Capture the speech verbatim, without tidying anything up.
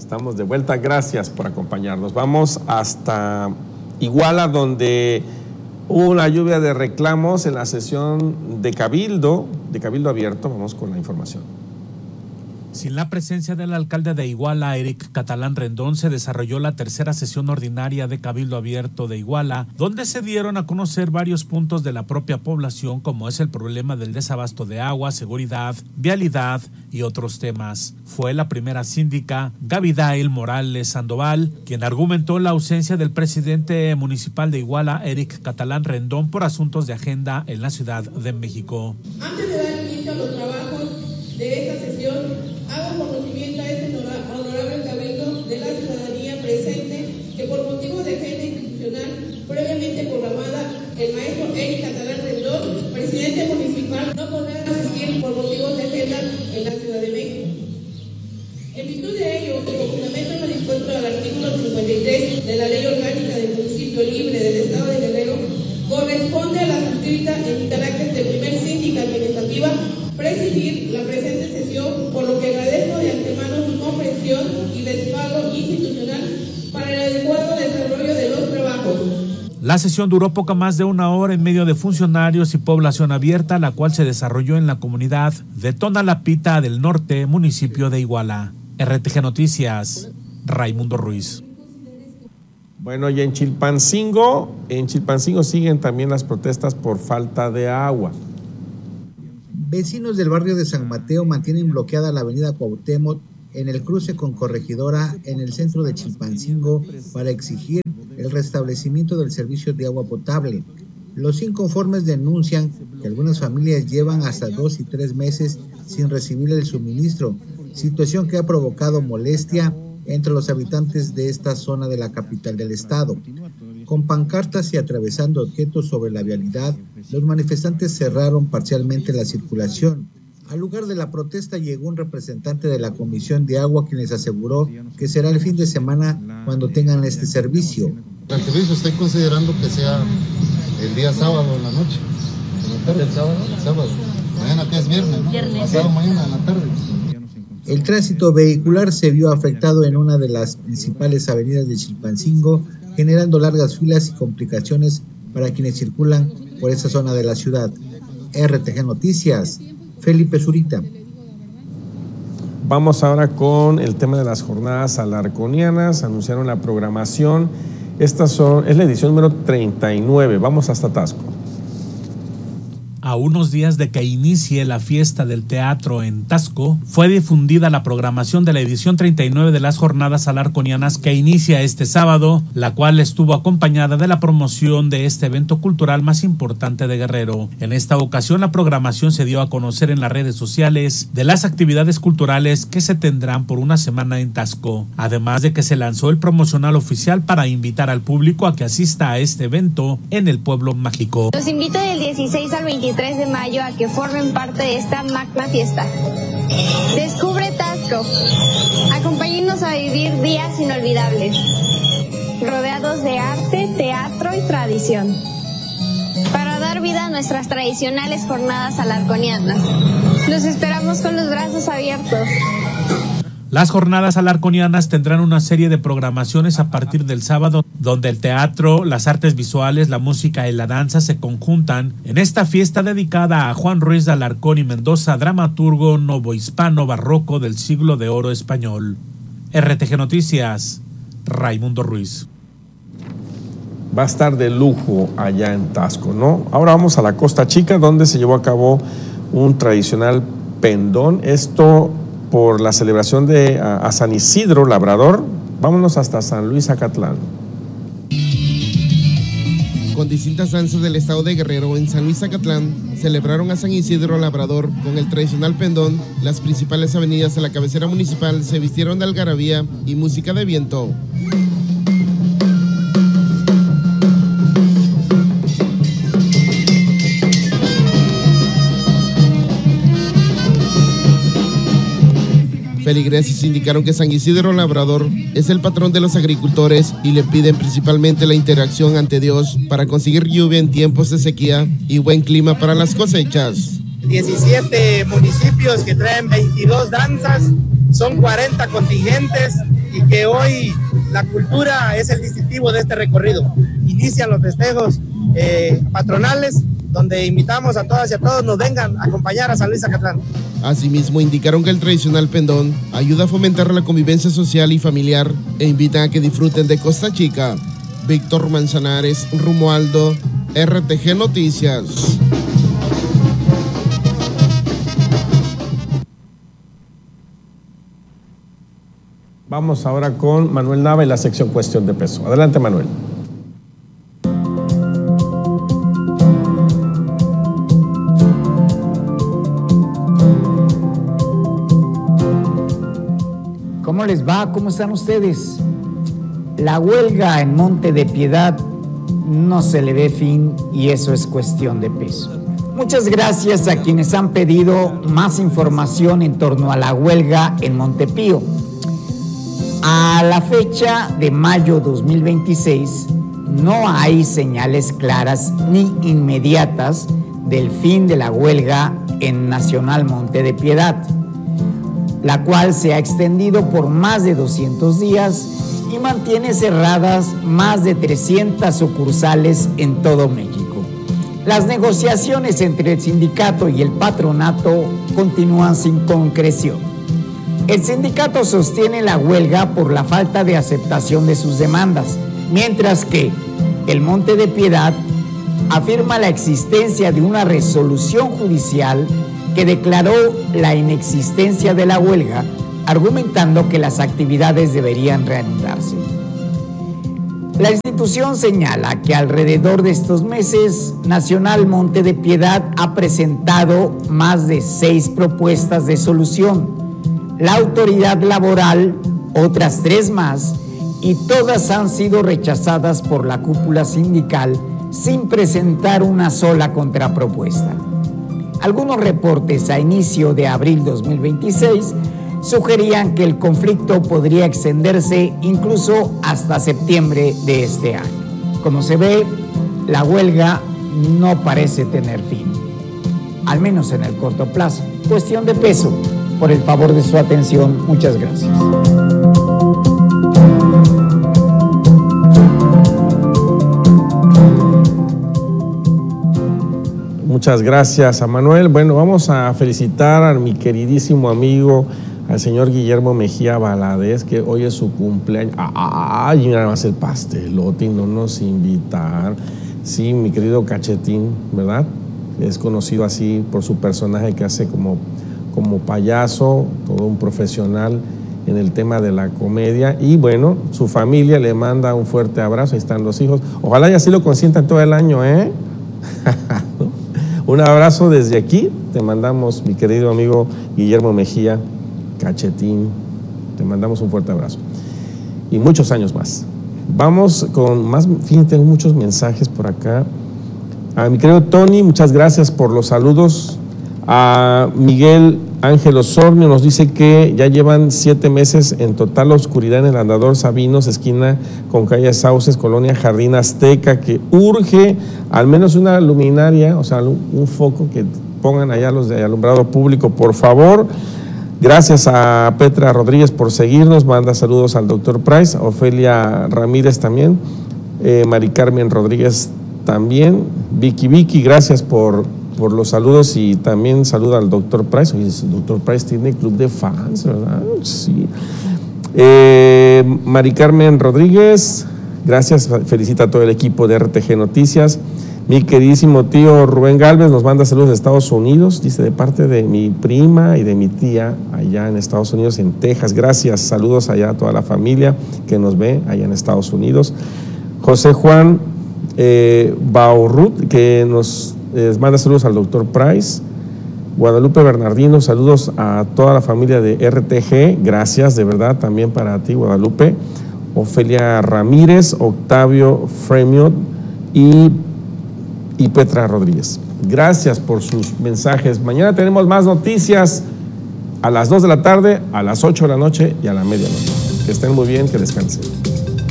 Estamos de vuelta, gracias por acompañarnos. Vamos hasta Iguala, donde hubo una lluvia de reclamos en la sesión de Cabildo, de Cabildo Abierto. Vamos con la información. Sin la presencia del alcalde de Iguala, Eric Catalán Rendón, se desarrolló la tercera sesión ordinaria de Cabildo Abierto de Iguala, donde se dieron a conocer varios puntos de la propia población, como es el problema del desabasto de agua, seguridad, vialidad y otros temas. Fue la primera síndica, Gavidael Morales Sandoval, quien argumentó la ausencia del presidente municipal de Iguala, Eric Catalán Rendón, por asuntos de agenda en la Ciudad de México. Antes de dar inicio a los trabajos de esta sesión, hago conocimiento a este honorable cabildo de la ciudadanía presente que por motivos de agenda institucional previamente programada, el maestro Eric Catalán Rendón, presidente municipal, no podrá asistir por motivos de agenda en la Ciudad de México. En virtud de ello, y con fundamento en lo dispuesto al artículo cincuenta y tres de la Ley Orgánica del Municipio Libre del Estado de Guerrero, corresponde a la suscrita en mi carácter de primer síndica administrativa presidir la presente sesión, por lo que agradezco de antemano su comprensión y respaldo institucional para el adecuado desarrollo de los trabajos. La sesión duró poco más de una hora en medio de funcionarios y población abierta, la cual se desarrolló en la comunidad de Tonalapita del Norte, municipio de Iguala. R T G Noticias, Raimundo Ruiz. Bueno, y en Chilpancingo, en Chilpancingo siguen también las protestas por falta de agua. Vecinos del barrio de San Mateo mantienen bloqueada la avenida Cuauhtémoc en el cruce con Corregidora en el centro de Chilpancingo para exigir el restablecimiento del servicio de agua potable. Los inconformes denuncian que algunas familias llevan hasta dos y tres meses sin recibir el suministro, situación que ha provocado molestia entre los habitantes de esta zona de la capital del estado. Con pancartas y atravesando objetos sobre la vialidad, los manifestantes cerraron parcialmente la circulación. Al lugar de la protesta llegó un representante de la Comisión de Agua, quien les aseguró que será el fin de semana cuando tengan este servicio. El servicio estoy considerando que sea el día sábado en la noche. ¿En la tarde? ¿El sábado? El sábado. Mañana que es viernes, ¿no? Viernes. Pasado mañana en la tarde. El tránsito vehicular se vio afectado en una de las principales avenidas de Chilpancingo, generando largas filas y complicaciones para quienes circulan por esa zona de la ciudad. R T G Noticias, Felipe Zurita. Vamos ahora con el tema de las jornadas alarconianas. Anunciaron la programación. Estas son, es la edición número treinta y nueve. Vamos hasta Taxco. A unos días de que inicie la fiesta del teatro en Taxco, fue difundida la programación de la edición treinta y nueve de las jornadas alarconianas que inicia este sábado, la cual estuvo acompañada de la promoción de este evento cultural más importante de Guerrero. En esta ocasión, la programación se dio a conocer en las redes sociales de las actividades culturales que se tendrán por una semana en Taxco, además de que se lanzó el promocional oficial para invitar al público a que asista a este evento en el pueblo mágico. Los invito del dieciséis al veintitrés de mayo a que formen parte de esta magna fiesta. Descubre Taxco. Acompáñenos a vivir días inolvidables, rodeados de arte, teatro y tradición, para dar vida a nuestras tradicionales jornadas alarconianas. Los esperamos con los brazos abiertos. Las jornadas alarconianas tendrán una serie de programaciones a partir del sábado, donde el teatro, las artes visuales, la música y la danza se conjuntan en esta fiesta dedicada a Juan Ruiz de Alarcón y Mendoza, dramaturgo novohispano barroco del siglo de oro español. R T G Noticias, Raimundo Ruiz. Va a estar de lujo allá en Taxco, ¿no? Ahora vamos a la Costa Chica, donde se llevó a cabo un tradicional pendón. Esto por la celebración de a, a San Isidro Labrador. Vámonos hasta San Luis Acatlán. Con distintas danzas del estado de Guerrero, en San Luis Acatlán celebraron a San Isidro Labrador con el tradicional pendón. Las principales avenidas de la cabecera municipal se vistieron de algarabía y música de viento. Feligreses indicaron que San Isidro Labrador es el patrón de los agricultores y le piden principalmente la interacción ante Dios para conseguir lluvia en tiempos de sequía y buen clima para las cosechas. diecisiete municipios que traen veintidós danzas, son cuarenta contingentes y que hoy la cultura es el distintivo de este recorrido. Inician los festejos eh, patronales, donde invitamos a todas y a todos nos vengan a acompañar a San Luis Zacatlán. Asimismo, indicaron que el tradicional pendón ayuda a fomentar la convivencia social y familiar e invitan a que disfruten de Costa Chica. Víctor Manzanares, Romualdo, R T G Noticias. Vamos ahora con Manuel Nava y la sección Cuestión de Peso. Adelante, Manuel. ¿Cómo les va? ¿Cómo están ustedes? La huelga en Monte de Piedad no se le ve fin y eso es cuestión de peso. Muchas gracias a quienes han pedido más información en torno a la huelga en Montepío. A la fecha de mayo dos mil veintiséis no hay señales claras ni inmediatas del fin de la huelga en Nacional Monte de Piedad, la cual se ha extendido por más de doscientos días y mantiene cerradas más de trescientas sucursales en todo México. Las negociaciones entre el sindicato y el patronato continúan sin concreción. El sindicato sostiene la huelga por la falta de aceptación de sus demandas, mientras que el Monte de Piedad afirma la existencia de una resolución judicial que declaró la inexistencia de la huelga, argumentando que las actividades deberían reanudarse. La institución señala que alrededor de estos meses, Nacional Monte de Piedad ha presentado más de seis propuestas de solución. La autoridad laboral, otras tres más, y todas han sido rechazadas por la cúpula sindical sin presentar una sola contrapropuesta. Algunos reportes a inicio de abril dos mil veintiséis sugerían que el conflicto podría extenderse incluso hasta septiembre de este año. Como se ve, la huelga no parece tener fin, al menos en el corto plazo. Cuestión de peso. Por el favor de su atención, muchas gracias. Muchas gracias a Manuel. Bueno, vamos a felicitar a mi queridísimo amigo, al señor Guillermo Mejía Valadez, que hoy es su cumpleaños. Ay, mira más el pastelote y no nos invitar. Sí, mi querido Cachetín, ¿verdad? Es conocido así por su personaje que hace como, como payaso, todo un profesional en el tema de la comedia. Y bueno, su familia le manda un fuerte abrazo. Ahí están los hijos. Ojalá y así lo consientan todo el año, ¿eh? Un abrazo desde aquí. Te mandamos, mi querido amigo Guillermo Mejía Cachetín. Te mandamos un fuerte abrazo. Y muchos años más. Vamos con más. Fíjate, tengo muchos mensajes por acá. A mi querido Tony, muchas gracias por los saludos. A Miguel Ángel Osornio nos dice que ya llevan siete meses en total oscuridad en el andador Sabinos, esquina con calle Sauces, colonia Jardín Azteca, que urge al menos una luminaria, o sea, un foco que pongan allá los de alumbrado público, por favor. Gracias a Petra Rodríguez por seguirnos, manda saludos al doctor Price, Ofelia Ramírez también, eh, Mari Carmen Rodríguez también, Vicky Vicky, gracias por, por los saludos y también saluda al doctor Price. Oye, el doctor Price tiene club de fans, ¿verdad? Sí. Eh, Mari Carmen Rodríguez, gracias, felicita a todo el equipo de R T G Noticias. Mi queridísimo tío Rubén Galvez nos manda saludos de Estados Unidos, dice de parte de mi prima y de mi tía allá en Estados Unidos, en Texas. Gracias, saludos allá a toda la familia que nos ve allá en Estados Unidos. José Juan eh, Baurrut, que nos eh, manda saludos al doctor Price. Guadalupe Bernardino, saludos a toda la familia de R T G, gracias de verdad también para ti, Guadalupe. Ofelia Ramírez, Octavio Fremio y y Petra Rodríguez. Gracias por sus mensajes. Mañana tenemos más noticias a las dos de la tarde, a las ocho de la noche y a la medianoche. Que estén muy bien, que descansen.